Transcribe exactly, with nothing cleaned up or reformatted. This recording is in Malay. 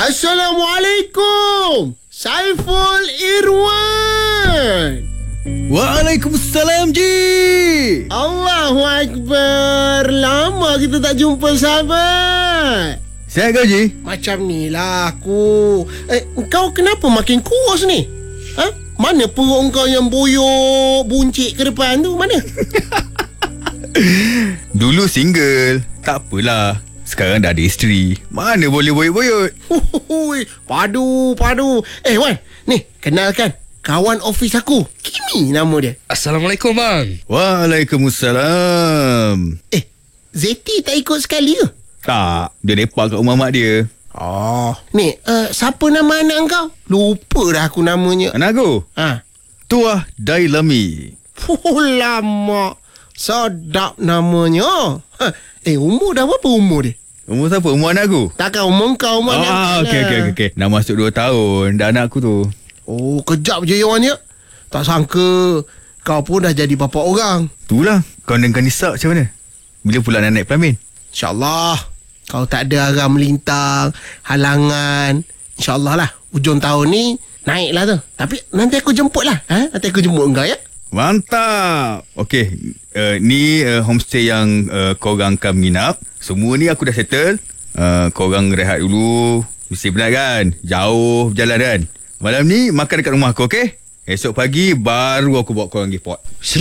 Assalamualaikum, Saiful Irwan. Waalaikumsalam, Ji. Allahu Akbar. Lama kita tak jumpa, sahabat. Sihat kau, Ji? Macam ni lah aku. Eh, kau kenapa makin kurus ni? Ha? Mana perut kau yang boyok, buncit ke depan tu? Mana? Dulu single. Tak apalah. Sekarang dah ada isteri. Mana boleh boyot-boyot. Hui, padu, padu. Eh, Wan, ni, kenalkan. Kawan ofis aku. Kimi nama dia. Assalamualaikum, bang. Waalaikumsalam. Eh, Zeti tak ikut sekali ke? Tak, dia lepak kat rumah mak dia. Oh. Ni, uh, siapa nama anak kau? Lupa dah aku namanya. Anak aku? Ha. Tuah Dailami. Oh, lama. Sedap namanya. Ha. Eh, umur dah berapa umur dia? Umur siapa? Umur anak aku? Takkan umur kau, umur anak Ah, kau okey, lah. okey, okey. Dah masuk dua tahun. Dah anak aku tu. Oh, kejap je Iwan ya. Tak sangka kau pun dah jadi bapa orang. Itulah. Kau dengan Nisa macam mana? Bila pula nak naik pelamin? InsyaAllah. Kau tak ada haram melintang, halangan. InsyaAllah lah. Hujung tahun ni naiklah tu. Tapi nanti aku jemput lah. Ha? Nanti aku jemput engkau ya. Mantap. Okey, uh, ni uh, homestay yang uh, korang akan menginap. Semua ni aku dah settle. Uh, korang rehat dulu. Mesti penat kan? Jauh berjalan kan? Malam ni makan dekat rumah aku, okey? Esok pagi baru aku bawa korang pergi port.